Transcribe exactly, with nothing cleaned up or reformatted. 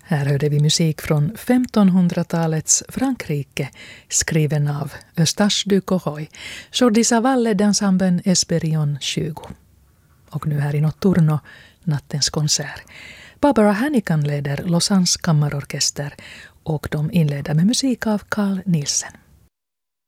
Här hörde vi musik från femtonhundratalets Frankrike skriven av Eustache du Courroy, Jordi Savalle, dansemblen Esperion tjugo. Och nu här i Notturno, nattens konsert. Barbara Hannigan leder Lausannes kammarorkester och de inleder med musik av Carl Nielsen.